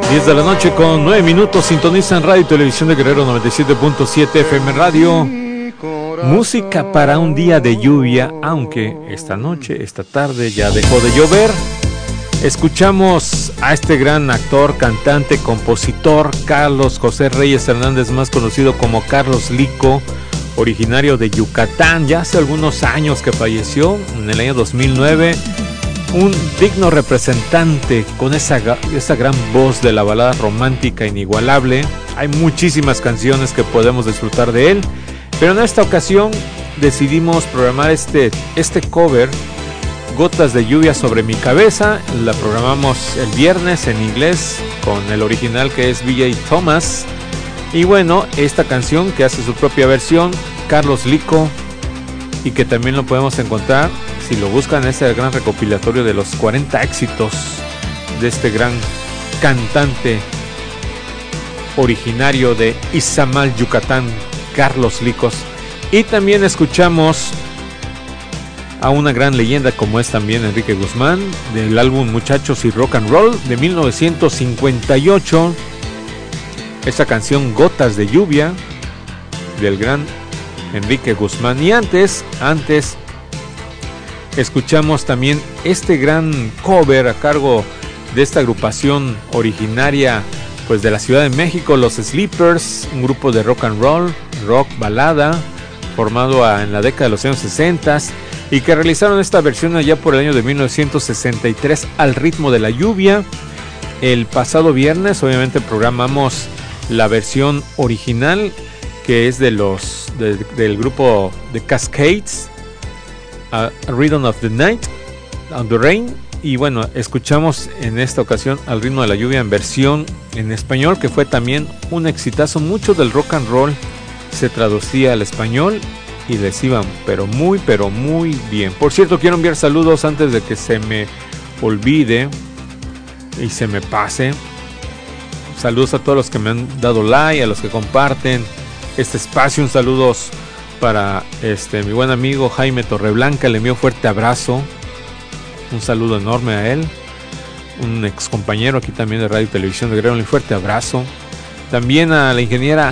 10 de la noche con 9 minutos, sintonizan Radio y Televisión de Guerrero 97.7 FM Radio. Música para un día de lluvia, aunque esta noche, esta tarde ya dejó de llover. Escuchamos a este gran actor, cantante, compositor, Carlos José Reyes Hernández, más conocido como Carlos Lico, originario de Yucatán, ya hace algunos años que falleció, en el año 2009. Un digno representante con esa gran voz de la balada romántica inigualable. Hay muchísimas canciones que podemos disfrutar de él, pero en esta ocasión decidimos programar este cover, Gotas de lluvia sobre mi cabeza. La programamos el viernes en inglés con el original, que es B.J. Thomas. Y bueno, esta canción que hace su propia versión, Carlos Lico, y que también lo podemos encontrar, si lo buscan, es el gran recopilatorio de los 40 éxitos de este gran cantante originario de Izamal, Yucatán, Carlos Licos. Y también escuchamos a una gran leyenda como es también Enrique Guzmán, del álbum Muchachos y Rock and Roll de 1958, esta canción Gotas de lluvia del gran Enrique Guzmán. Y antes escuchamos también este gran cover a cargo de esta agrupación originaria pues de la Ciudad de México, los Sleepers, un grupo de rock and roll, rock balada, formado en la década de los años 60 y que realizaron esta versión allá por el año de 1963 al ritmo de la lluvia. El pasado viernes obviamente programamos la versión original, que es del grupo The Cascades, Rhythm of the Night, on the Rain. Y bueno, escuchamos en esta ocasión Al ritmo de la lluvia en versión en español, que fue también un exitazo. Mucho del rock and roll se traducía al español y les iban pero muy bien. Por cierto, quiero enviar saludos antes de que se me olvide y se me pase. Saludos a todos los que me han dado like, a los que comparten este espacio. Un saludos para mi buen amigo Jaime Torreblanca, le envío fuerte abrazo. Un saludo enorme a él, un ex compañero aquí también de Radio y Televisión de Guerrero, un fuerte abrazo. También a la ingeniera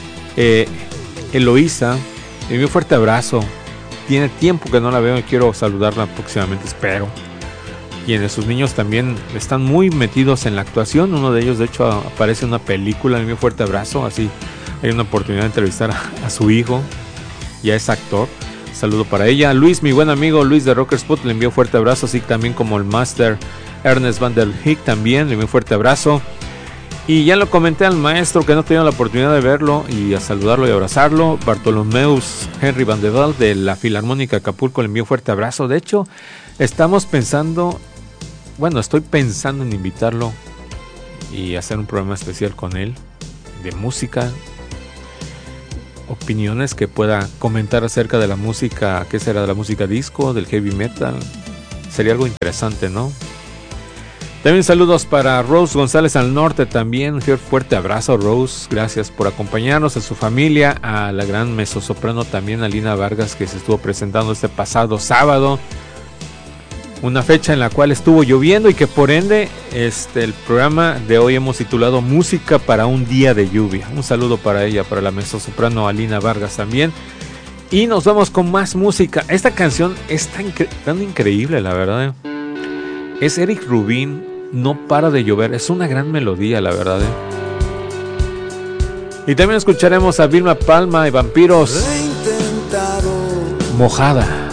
Eloísa, le envío fuerte abrazo. Tiene tiempo que no la veo y quiero saludarla próximamente, espero. Quienes sus niños también están muy metidos en la actuación. Uno de ellos de hecho aparece en una película, le envío fuerte abrazo. Así hay una oportunidad de entrevistar a su hijo, ya es actor. Saludo para ella. Luis, mi buen amigo Luis de Rocker Spot, le envío fuerte abrazo, así también como el Master Ernest Van der Hick, también le envío fuerte abrazo. Y ya lo comenté al maestro que no tenía la oportunidad de verlo y a saludarlo y abrazarlo, Bartolomeus Henry Van de Val de la Filarmónica Acapulco, le envío fuerte abrazo. De hecho, estoy pensando en invitarlo y hacer un programa especial con él de música, opiniones que pueda comentar acerca de la música, ¿qué será? De la música disco, del heavy metal. Sería algo interesante, ¿no? También saludos para Rose González al norte también. Un fuerte abrazo, Rose. Gracias por acompañarnos, a su familia, a la gran mezzosoprano también, Alina Vargas, que se estuvo presentando este pasado sábado. Una fecha en la cual estuvo lloviendo y que por ende el programa de hoy hemos titulado Música para un día de lluvia. Un saludo para ella, para la mezzosoprano Alina Vargas también. Y nos vamos con más música. Esta canción es tan increíble, la verdad. Es Eric Rubin, No para de llover. Es una gran melodía, la verdad. Y también escucharemos a Vilma Palma y Vampiros, Mojada.